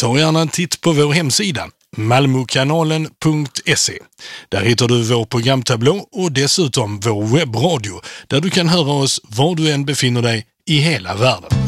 Ta gärna en titt på vår hemsida malmokanalen.se. Där hittar du vår programtablå och dessutom vår webbradio där du kan höra oss var du än befinner dig i hela världen.